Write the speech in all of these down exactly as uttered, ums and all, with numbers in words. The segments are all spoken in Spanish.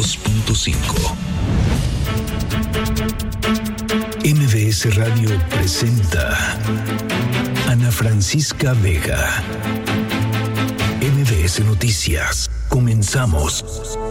dos punto cinco. M B S Radio presenta Ana Francisca Vega. M B S Noticias. Comenzamos.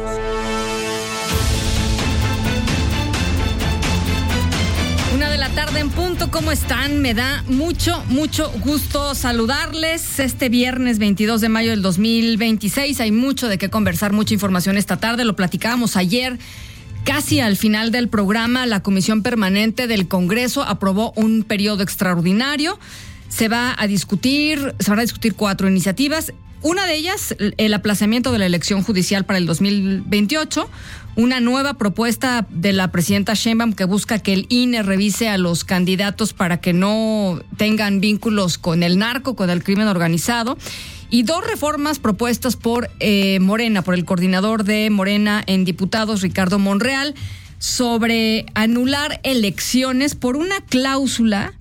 Una de la tarde en punto, ¿cómo están? Me da mucho, mucho gusto saludarles este viernes veintidós de mayo del dos mil veintiséis. Hay mucho de qué conversar, mucha información esta tarde. Lo platicábamos ayer, casi al final del programa. La Comisión Permanente del Congreso aprobó un periodo extraordinario. Se va a discutir, se van a discutir cuatro iniciativas. Una de ellas, el aplazamiento de la elección judicial para el dos mil veintiocho, una nueva propuesta de la presidenta Sheinbaum que busca que el I N E revise a los candidatos para que no tengan vínculos con el narco, con el crimen organizado, y dos reformas propuestas por eh, Morena, por el coordinador de Morena en diputados, Ricardo Monreal, sobre anular elecciones por una cláusula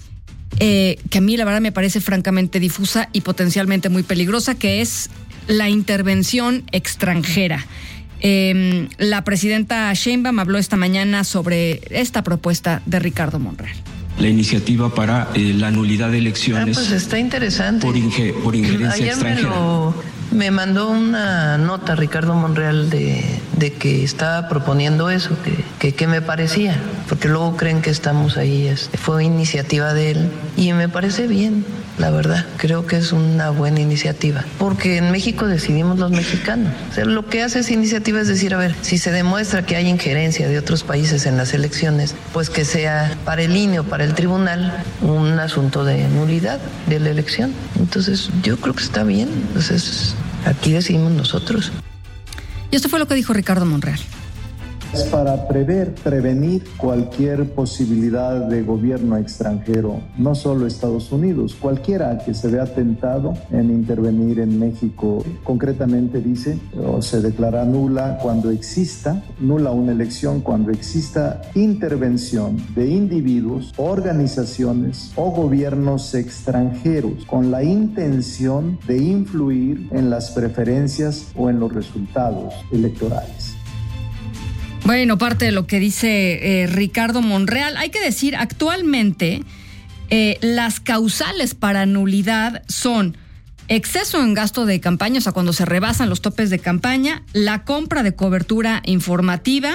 Eh, que a mí la verdad me parece francamente difusa y potencialmente muy peligrosa, que es la intervención extranjera. Eh, la presidenta Sheinbaum habló esta mañana sobre esta propuesta de Ricardo Monreal. La iniciativa para eh, la nulidad de elecciones. Ah, pues está interesante. Por, inge, por injerencia Ayer extranjera. Me, lo, me mandó una nota Ricardo Monreal de, de que estaba proponiendo eso, que, que, que me parecía, porque luego creen que estamos ahí. Este, fue iniciativa de él y me parece bien, la verdad. Creo que es una buena iniciativa, porque en México decidimos los mexicanos. O sea, lo que hace esa iniciativa es decir, a ver, si se demuestra que hay injerencia de otros países en las elecciones, pues que sea para el I N E o para el tribunal un asunto de nulidad de la elección. Entonces yo creo que está bien. Entonces aquí decidimos nosotros. Y esto fue lo que dijo Ricardo Monreal. Es para prever, prevenir cualquier posibilidad de gobierno extranjero, no solo Estados Unidos, cualquiera que se vea tentado en intervenir en México. Concretamente dice, o se declara nula cuando exista, nula una elección cuando exista intervención de individuos, organizaciones o gobiernos extranjeros con la intención de influir en las preferencias o en los resultados electorales. Bueno, parte de lo que dice eh, Ricardo Monreal. Hay que decir, actualmente eh, las causales para nulidad son exceso en gasto de campaña, o sea, cuando se rebasan los topes de campaña, la compra de cobertura informativa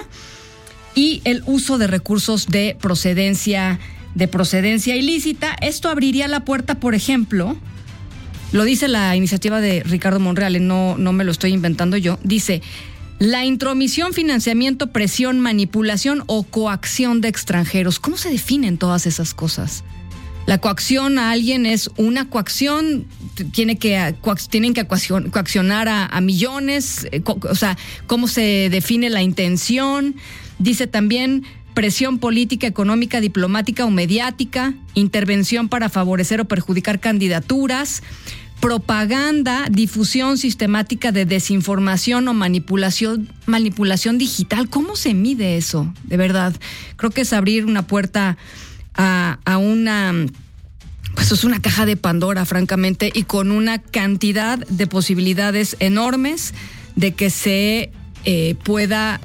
y el uso de recursos de procedencia, de procedencia ilícita. Esto abriría la puerta, por ejemplo, lo dice la iniciativa de Ricardo Monreal, no, no me lo estoy inventando yo, dice: la intromisión, financiamiento, presión, manipulación o coacción de extranjeros. ¿Cómo se definen todas esas cosas? La coacción a alguien es una coacción, tiene que, tienen que coaccionar a, a millones, o sea, ¿cómo se define la intención? Dice también presión política, económica, diplomática o mediática, intervención para favorecer o perjudicar candidaturas, propaganda, difusión sistemática de desinformación o manipulación, manipulación digital. ¿Cómo se mide eso? De verdad, creo que es abrir una puerta a, a una, pues es una caja de Pandora, francamente, y con una cantidad de posibilidades enormes de que se eh, pueda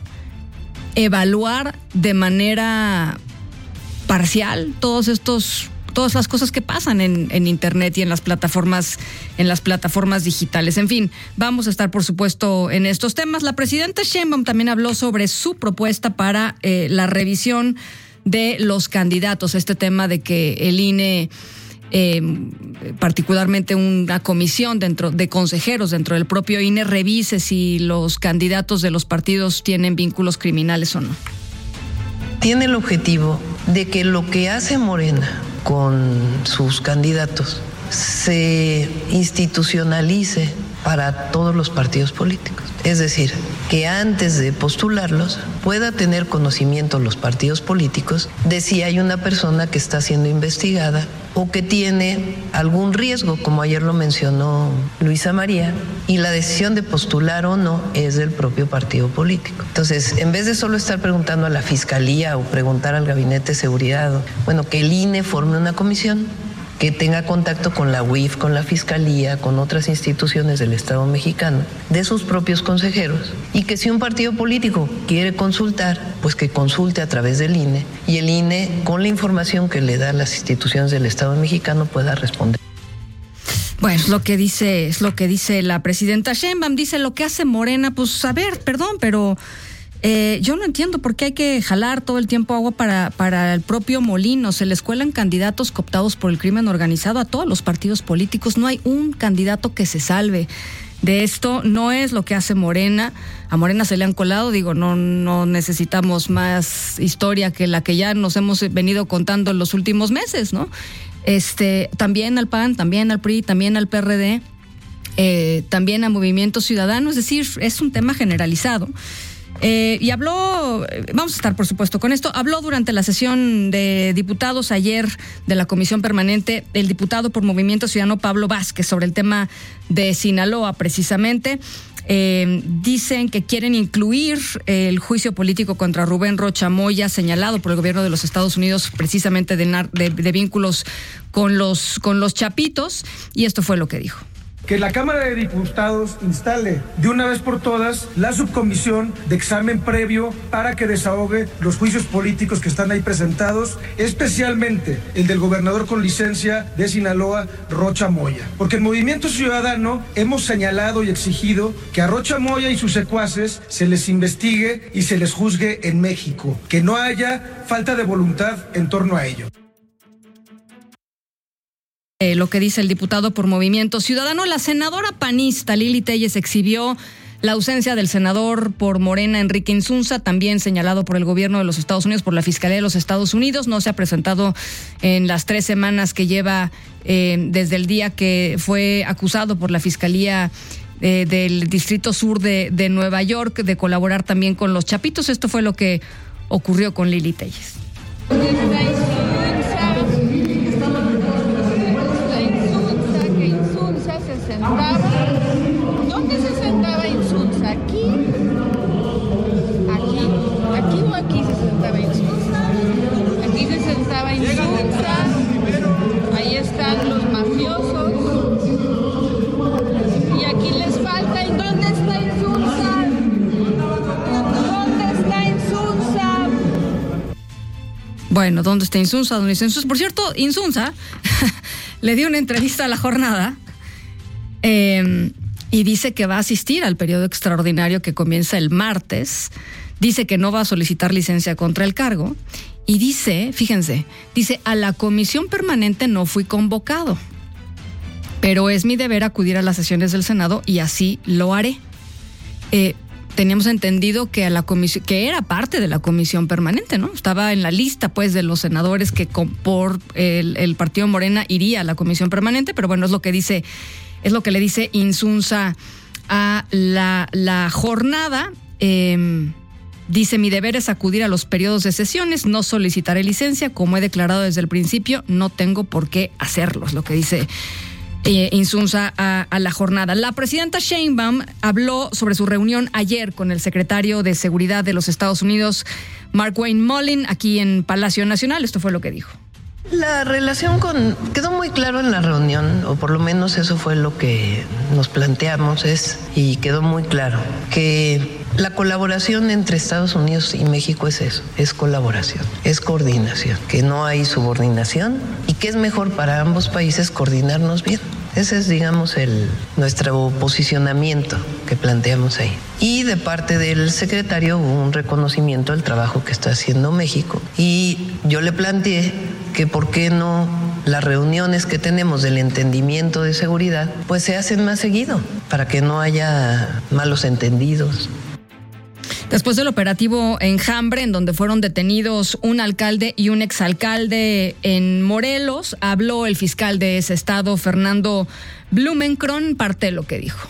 evaluar de manera parcial todos estos todas las cosas que pasan en, en internet y en las plataformas, en las plataformas digitales. En fin, vamos a estar, por supuesto, en estos temas. La presidenta Sheinbaum también habló sobre su propuesta para eh, la revisión de los candidatos. Este tema de que el I N E, eh, particularmente una comisión dentro de consejeros dentro del propio I N E, revise si los candidatos de los partidos tienen vínculos criminales o no. Tiene el objetivo de que lo que hace Morena con sus candidatos se institucionalice para todos los partidos políticos. Es decir, que antes de postularlos pueda tener conocimiento los partidos políticos de si hay una persona que está siendo investigada o que tiene algún riesgo, como ayer lo mencionó Luisa María, y la decisión de postular o no es del propio partido político. Entonces, en vez de solo estar preguntando a la Fiscalía o preguntar al Gabinete de Seguridad, bueno, que el I N E forme una comisión que tenga contacto con la U I F, con la Fiscalía, con otras instituciones del Estado mexicano, de sus propios consejeros, y que si un partido político quiere consultar, pues que consulte a través del I N E, y el I N E, con la información que le dan las instituciones del Estado mexicano, pueda responder. Bueno, es lo que dice, es lo que dice la presidenta Sheinbaum. Dice lo que hace Morena, pues a ver, perdón, pero eh, yo no entiendo por qué hay que jalar todo el tiempo agua para, para el propio molino. Se les cuelan candidatos cooptados por el crimen organizado a todos los partidos políticos. No hay un candidato que se salve de esto. No es lo que hace Morena. A Morena se le han colado, digo, no, no necesitamos más historia que la que ya nos hemos venido contando en los últimos meses, ¿no? Este, también al P A N, también al P R I, también al P R D, eh, también a Movimiento Ciudadano, es decir, es un tema generalizado. Eh, y habló, vamos a estar por supuesto con esto, habló durante la sesión de diputados ayer de la Comisión Permanente el diputado por Movimiento Ciudadano Pablo Vázquez sobre el tema de Sinaloa precisamente. Eh, dicen que quieren incluir el juicio político contra Rubén Rocha Moya, señalado por el gobierno de los Estados Unidos precisamente de, de, de vínculos con los, con los chapitos, y esto fue lo que dijo. Que la Cámara de Diputados instale de una vez por todas la subcomisión de examen previo para que desahogue los juicios políticos que están ahí presentados, especialmente el del gobernador con licencia de Sinaloa, Rocha Moya. Porque en Movimiento Ciudadano hemos señalado y exigido que a Rocha Moya y sus secuaces se les investigue y se les juzgue en México, que no haya falta de voluntad en torno a ello. Eh, lo que dice el diputado por Movimiento Ciudadano. La senadora panista Lili Téllez exhibió la ausencia del senador por Morena Enrique Insunza, también señalado por el gobierno de los Estados Unidos, por la Fiscalía de los Estados Unidos. No se ha presentado en las tres semanas que lleva eh, desde el día que fue acusado por la Fiscalía eh, del Distrito Sur de, de Nueva York de colaborar también con los chapitos. Esto fue lo que ocurrió con Lili Téllez. ¿Dónde se sentaba Insunza? ¿Aquí? ¿Aquí? ¿Aquí o aquí se sentaba Insunza? Aquí se sentaba Insunza. Ahí están los mafiosos. Y aquí les falta. ¿Y dónde está Insunza? ¿Dónde está Insunza? Bueno, ¿dónde está Insunza? ¿Dónde está Insunza? Por cierto, Insunza le dio una entrevista a La Jornada. Eh, y dice que va a asistir al periodo extraordinario que comienza el martes. Dice que no va a solicitar licencia contra el cargo. Y dice, fíjense, dice, a la comisión permanente no fui convocado, pero es mi deber acudir a las sesiones del Senado y así lo haré. Eh, teníamos entendido que a la comisión, que era parte de la comisión permanente, ¿no? Estaba en la lista, pues, de los senadores que con, por el, el partido Morena iría a la comisión permanente, pero bueno, es lo que dice... Es lo que le dice Insunza a la, la jornada. Eh, dice, mi deber es acudir a los periodos de sesiones, no solicitaré licencia, como he declarado desde el principio, no tengo por qué hacerlo, es lo que dice eh, Insunza a, a la jornada. La presidenta Sheinbaum habló sobre su reunión ayer con el secretario de Seguridad de los Estados Unidos, Mark Wayne Mullin, aquí en Palacio Nacional. Esto fue lo que dijo. La relación con... quedó muy claro en la reunión, o por lo menos eso fue lo que nos planteamos, es, y quedó muy claro, que la colaboración entre Estados Unidos y México es eso, es colaboración, es coordinación, que no hay subordinación y que es mejor para ambos países coordinarnos bien. Ese es, digamos, el nuestro posicionamiento que planteamos ahí. Y de parte del secretario hubo un reconocimiento al trabajo que está haciendo México. Y yo le planteé que por qué no las reuniones que tenemos del entendimiento de seguridad, pues se hacen más seguido, para que no haya malos entendidos. Después del operativo Enjambre, en donde fueron detenidos un alcalde y un exalcalde en Morelos, habló el fiscal de ese estado, Fernando Blumenkron, parte de lo que dijo.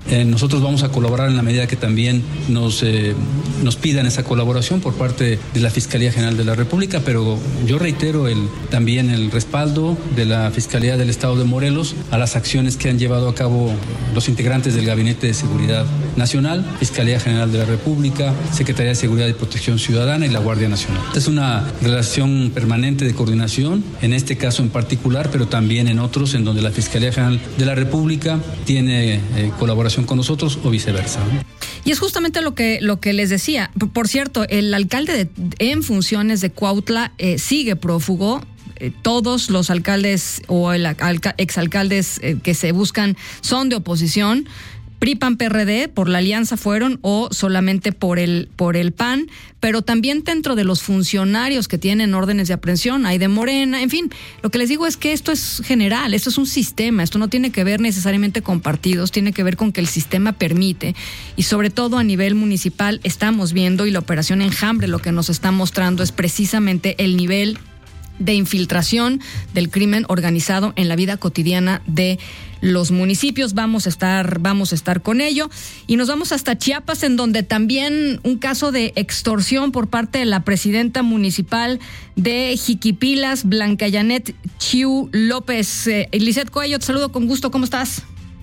Eh, nosotros vamos a colaborar en la medida que también nos, eh, nos pidan esa colaboración por parte de la Fiscalía General de la República, pero yo reitero el, también el respaldo de la Fiscalía del Estado de Morelos a las acciones que han llevado a cabo los integrantes del Gabinete de Seguridad Nacional, Fiscalía General de la República, Secretaría de Seguridad y Protección Ciudadana y la Guardia Nacional. Es una relación permanente de coordinación, en este caso en particular, pero también en otros, en donde la Fiscalía General de la República tiene eh, colaboración con nosotros o viceversa. Y es justamente lo que lo que les decía. Por cierto, el alcalde de, en funciones de Cuautla eh, sigue prófugo. Eh, todos los alcaldes o el alca, exalcaldes eh, que se buscan son de oposición. P R I, P A N, P R D, por la alianza fueron o solamente por el por el P A N, pero también dentro de los funcionarios que tienen órdenes de aprehensión, hay de Morena, en fin, lo que les digo es que esto es general, esto es un sistema, esto no tiene que ver necesariamente con partidos, tiene que ver con que el sistema permite, y sobre todo a nivel municipal estamos viendo, y la operación Enjambre lo que nos está mostrando es precisamente el nivel de infiltración del crimen organizado en la vida cotidiana de los municipios. Vamos a estar, vamos a estar con ello. Y nos vamos hasta Chiapas, en donde también un caso de extorsión por parte de la presidenta municipal de Jiquipilas, Blanca Janet Chiu López. Eh, Lisette Coello, te saludo con gusto, ¿cómo estás?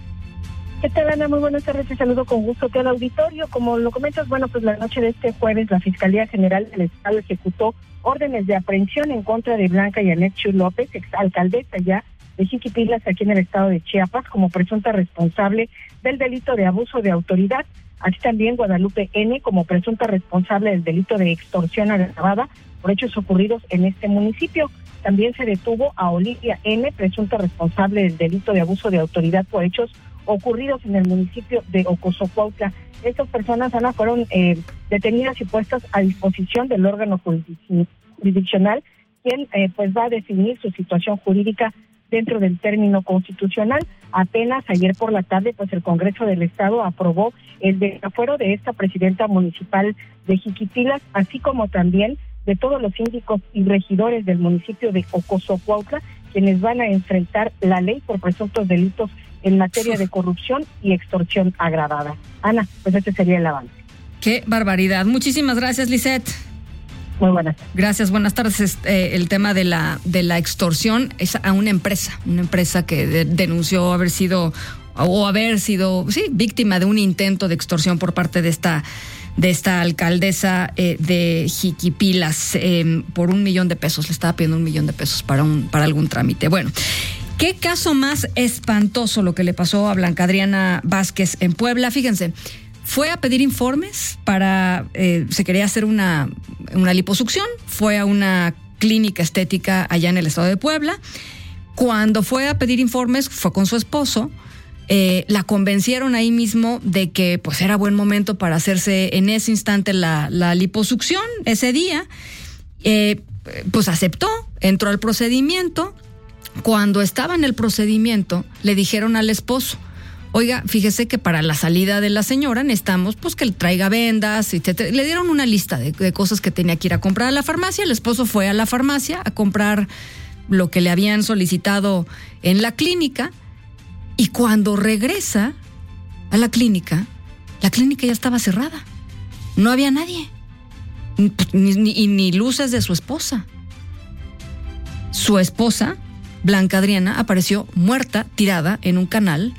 ¿Qué tal, Ana? Muy buenas tardes, te saludo con gusto al auditorio. Como lo comentas, bueno, pues la noche de este jueves la Fiscalía General del Estado ejecutó órdenes de aprehensión en contra de Blanca Janet Chiu López, exalcaldesa ya de Jiquipilas, aquí en el estado de Chiapas, como presunta responsable del delito de abuso de autoridad. Así también Guadalupe N. como presunta responsable del delito de extorsión agravada por hechos ocurridos en este municipio. También se detuvo a Olivia N., presunta responsable del delito de abuso de autoridad por hechos ocurridos en el municipio de Ocosocuautla. Estas personas, Ana, fueron eh, detenidas y puestas a disposición del órgano jurisdiccional, quien eh, pues va a definir su situación jurídica dentro del término constitucional. Apenas ayer por la tarde, pues el Congreso del Estado aprobó el desafuero de esta presidenta municipal de Jiquipilas, así como también de todos los síndicos y regidores del municipio de Ocosocuautla, quienes van a enfrentar la ley por presuntos delitos en materia de corrupción y extorsión agravada. Ana, pues este sería el avance. Qué barbaridad. Muchísimas gracias, Lisette. Muy buenas tardes. Gracias, buenas tardes. Eh, el tema de la de la extorsión es a una empresa, una empresa que de, denunció haber sido o haber sido, sí, víctima de un intento de extorsión por parte de esta de esta alcaldesa eh, de Jiquipilas eh, por un millón de pesos. Le estaba pidiendo un millón de pesos para un para algún trámite. Bueno. Qué caso más espantoso lo que le pasó a Blanca Adriana Vázquez en Puebla. Fíjense, fue a pedir informes para, eh, se quería hacer una, una liposucción, fue a una clínica estética allá en el estado de Puebla. Cuando fue a pedir informes, fue con su esposo, eh, la convencieron ahí mismo de que pues era buen momento para hacerse en ese instante la, la liposucción, ese día, eh, pues aceptó, entró al procedimiento. Cuando estaba en el procedimiento, le dijeron al esposo, oiga, fíjese que para la salida de la señora necesitamos pues que le traiga vendas, etcétera. Le dieron una lista de, de cosas que tenía que ir a comprar a la farmacia. El esposo fue a la farmacia a comprar lo que le habían solicitado en la clínica, y cuando regresa a la clínica, la clínica ya estaba cerrada. No había nadie, ni, ni, ni luces de su esposa. Su esposa, Blanca Adriana, apareció muerta, tirada en un canal,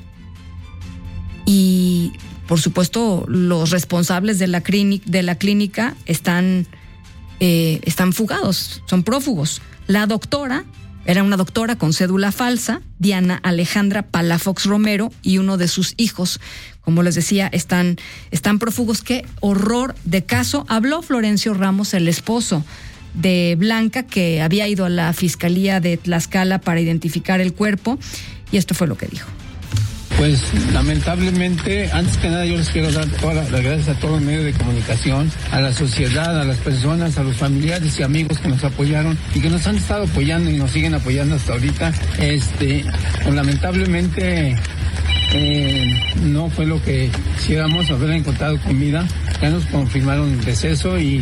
y por supuesto los responsables de la, clínica, de la clínica están, eh, están fugados, son prófugos. La doctora era una doctora con cédula falsa, Diana Alejandra Palafox Romero, y uno de sus hijos, como les decía, están, están prófugos. Qué horror de caso. Habló Florencio Ramos, el esposo de Blanca, que había ido a la Fiscalía de Tlaxcala para identificar el cuerpo, y esto fue lo que dijo. Pues lamentablemente, antes que nada yo les quiero dar todas las gracias a todos los medios de comunicación, a la sociedad, a las personas, a los familiares y amigos que nos apoyaron y que nos han estado apoyando y nos siguen apoyando hasta ahorita. Este, pues, lamentablemente eh, no fue lo que quisiéramos, haber encontrado con vida. Ya nos confirmaron el deceso y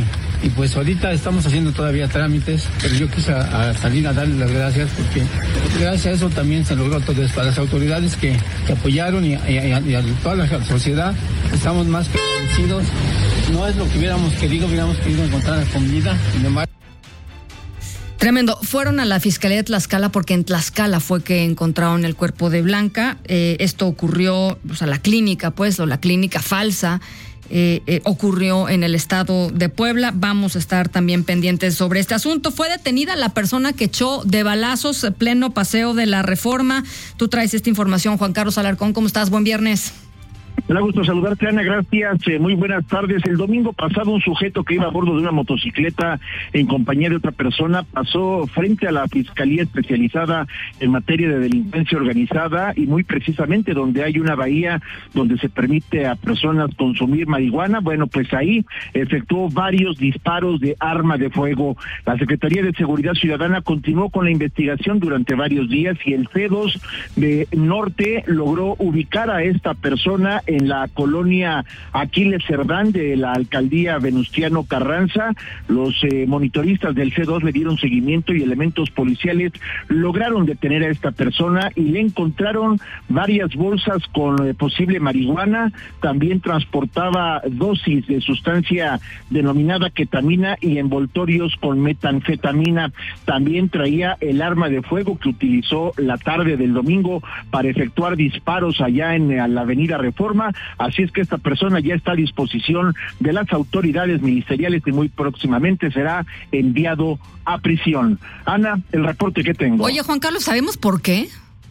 y pues ahorita estamos haciendo todavía trámites, pero yo quise a, a salir a darles las gracias porque gracias a eso también se logró todo esto. A las autoridades que, que apoyaron y, y, y, a, y a toda la sociedad estamos más que agradecidos. No es lo que hubiéramos querido, hubiéramos querido encontrar comida, sin embargo. Tremendo. Fueron a la Fiscalía de Tlaxcala porque en Tlaxcala fue que encontraron el cuerpo de Blanca. Eh, esto ocurrió, o sea, la clínica, pues, o la clínica falsa, eh, eh, ocurrió en el estado de Puebla. Vamos a estar también pendientes sobre este asunto. Fue detenida la persona que echó de balazos pleno paseo de la Reforma. Tú traes esta información, Juan Carlos Alarcón. ¿Cómo estás? Buen viernes. Me da gusto saludarte, Ana, gracias, eh, muy buenas tardes. El domingo pasado un sujeto que iba a bordo de una motocicleta en compañía de otra persona pasó frente a la Fiscalía Especializada en materia de delincuencia organizada y muy precisamente donde hay una bahía donde se permite a personas consumir marihuana. Bueno, pues ahí efectuó varios disparos de arma de fuego. La Secretaría de Seguridad Ciudadana continuó con la investigación durante varios días y el C dos de Norte logró ubicar a esta persona en la colonia Aquiles Cerdán de la alcaldía Venustiano Carranza. Los eh, monitoristas del C dos le dieron seguimiento y elementos policiales lograron detener a esta persona y le encontraron varias bolsas con eh, posible marihuana. También transportaba dosis de sustancia denominada ketamina y envoltorios con metanfetamina. También traía el arma de fuego que utilizó la tarde del domingo para efectuar disparos allá en, en la avenida Reforma. Así es que esta persona ya está a disposición de las autoridades ministeriales y muy próximamente será enviado a prisión. Ana, el reporte que tengo. Oye, Juan Carlos, ¿sabemos por qué?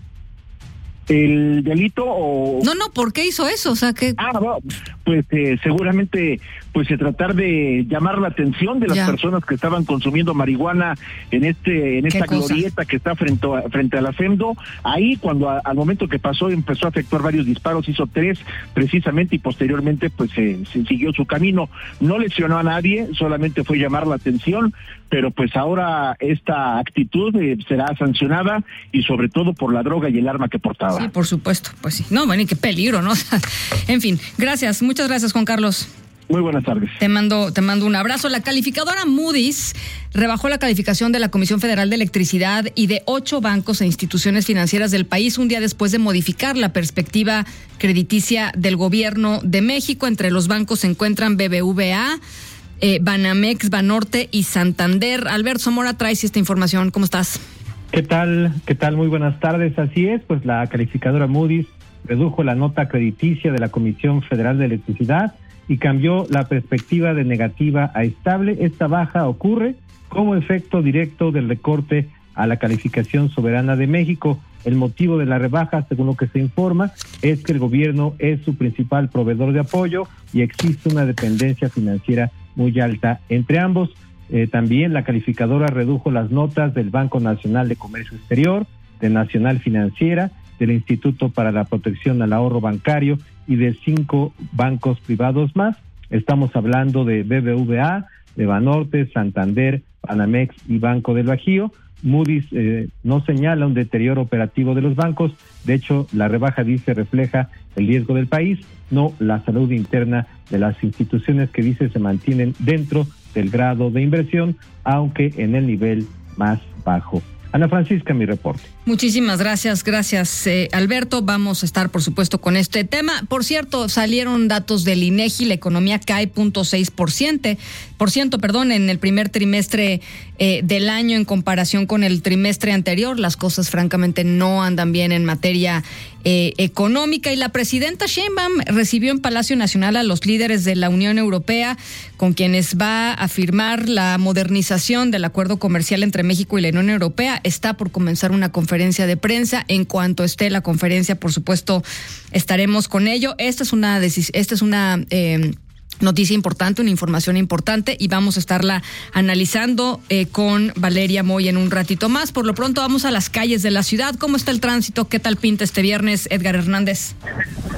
¿El delito o...? No, no, ¿por qué hizo eso? O sea, que... Ah, no, pues eh, seguramente pues se tratar de llamar la atención de las ya. personas que estaban consumiendo marihuana en este en esta glorieta que está frente a, frente a la FEMDO. Ahí cuando a, al momento que pasó empezó a efectuar varios disparos, hizo tres precisamente y posteriormente pues eh, se siguió su camino. No lesionó a nadie, solamente fue llamar la atención, pero pues ahora esta actitud eh, será sancionada y sobre todo por la droga y el arma que portaba. Sí, por supuesto, pues sí. No, bueno, y qué peligro, ¿no? En fin, gracias, muchas gracias, Juan Carlos. Muy buenas tardes. Te mando, te mando un abrazo. La calificadora Moody's rebajó la calificación de la Comisión Federal de Electricidad y de ocho bancos e instituciones financieras del país un día después de modificar la perspectiva crediticia del gobierno de México. Entre los bancos se encuentran B B V A, eh, Banamex, Banorte y Santander. Alberto Zamora, traes esta información. ¿Cómo estás? ¿Qué tal? ¿Qué tal? Muy buenas tardes. Así es, pues la calificadora Moody's redujo la nota crediticia de la Comisión Federal de Electricidad y cambió la perspectiva de negativa a estable. Esta baja ocurre como efecto directo del recorte a la calificación soberana de México. El motivo de la rebaja, según lo que se informa, es que el gobierno es su principal proveedor de apoyo y existe una dependencia financiera muy alta entre ambos. Eh, también la calificadora redujo las notas del Banco Nacional de Comercio Exterior, de Nacional Financiera, del Instituto para la Protección al Ahorro Bancario y de cinco bancos privados más. Estamos hablando de B B V A, de Banorte, Santander, Banamex y Banco del Bajío. Moody's eh, no señala un deterioro operativo de los bancos. De hecho, la rebaja dice refleja el riesgo del país, no la salud interna de las instituciones que dice se mantienen dentro del grado de inversión, aunque en el nivel más bajo. Ana Francisca, mi reporte. Muchísimas gracias, gracias eh, Alberto. Vamos a estar, por supuesto, con este tema. Por cierto, salieron datos del INEGI, la economía cae cero punto seis por ciento, por ciento, perdón, en el primer trimestre eh, del año en comparación con el trimestre anterior. Las cosas, francamente, no andan bien en materia eh, económica. Y la presidenta Sheinbaum recibió en Palacio Nacional a los líderes de la Unión Europea, con quienes va a firmar la modernización del acuerdo comercial entre México y la Unión Europea. Está por comenzar una conferencia de prensa. En cuanto esté la conferencia, por supuesto, estaremos con ello. Esta es una decis- esta es una eh, noticia importante, una información importante, y vamos a estarla analizando eh, con Valeria Moy en un ratito más. Por lo pronto vamos a las calles de la ciudad. ¿Cómo está el tránsito? ¿Qué tal pinta este viernes, Edgar Hernández?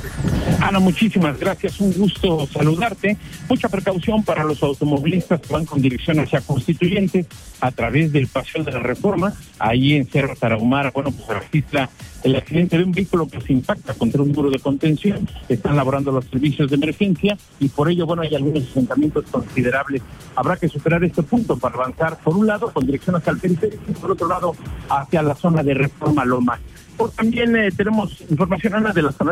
Ana, muchísimas gracias, un gusto saludarte. Mucha precaución para los automovilistas que van con dirección hacia Constituyentes a través del Paseo de la Reforma. Ahí en Cerro Tarahumara, bueno, pues se registra el accidente de un vehículo que se impacta contra un muro de contención. Están laborando los servicios de emergencia y por ello, bueno, hay algunos asentamientos considerables. Habrá que superar este punto para avanzar, por un lado, con dirección hacia el periférico y por otro lado, hacia la zona de Reforma Loma. Por también eh, tenemos información, Ana, de las